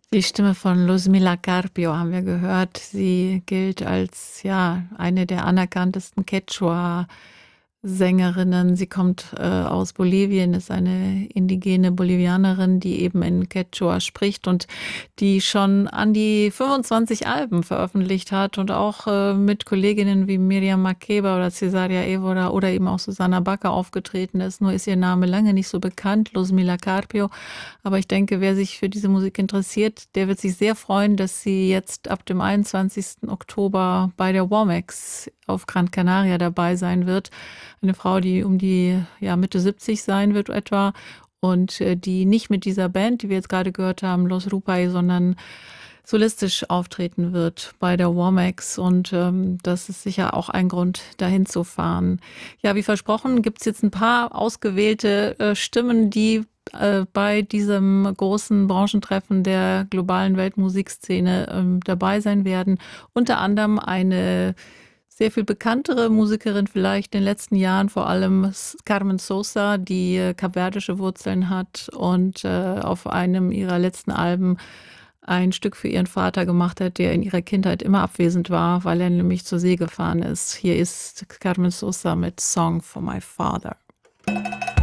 Die Stimme von Luzmila Carpio haben wir gehört. Sie gilt als ja eine der anerkanntesten Quechua-Sängerinnen. Sie kommt aus Bolivien, ist eine indigene Bolivianerin, die eben in Quechua spricht und die schon an die 25 Alben veröffentlicht hat und auch mit Kolleginnen wie Miriam Makeba oder Cesaria Evora oder eben auch Susanna Backer aufgetreten ist. Nur ist ihr Name lange nicht so bekannt, Luzmila Carpio. Aber ich denke, wer sich für diese Musik interessiert, der wird sich sehr freuen, dass sie jetzt ab dem 21. Oktober bei der Womex auf Gran Canaria dabei sein wird. Eine Frau, die um die Mitte 70 sein wird etwa und die nicht mit dieser Band, die wir jetzt gerade gehört haben, Los Rupay, sondern solistisch auftreten wird bei der Womex. Und das ist sicher auch ein Grund, dahin zu fahren. Ja, wie versprochen, gibt es jetzt ein paar ausgewählte Stimmen, die bei diesem großen Branchentreffen der globalen Weltmusikszene dabei sein werden. Unter anderem eine sehr viel bekanntere Musikerin vielleicht in den letzten Jahren, vor allem Carmen Sosa, die kapverdische Wurzeln hat und auf einem ihrer letzten Alben ein Stück für ihren Vater gemacht hat, der in ihrer Kindheit immer abwesend war, weil er nämlich zur See gefahren ist. Hier ist Carmen Sosa mit Song for My Father.